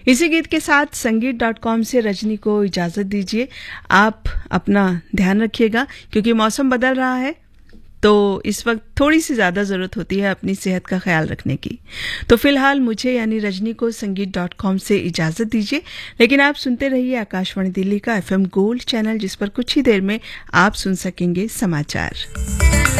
इसी गीत के साथ संगीत.com से रजनी को इजाजत दीजिए। आप अपना ध्यान रखिएगा क्योंकि मौसम बदल रहा है, तो इस वक्त थोड़ी सी ज़्यादा ज़रूरत होती है अपनी सेहत का ख्याल रखने की। तो फिलहाल मुझे यानी रजनी को संगीत.com से इजाज़त दीजिए, लेकिन आप सुनते रहिए आकाशवाणी दिल्ली का FM गोल्ड चैनल, जिस पर कुछ ही देर में आप सुन सकेंगे समाचार।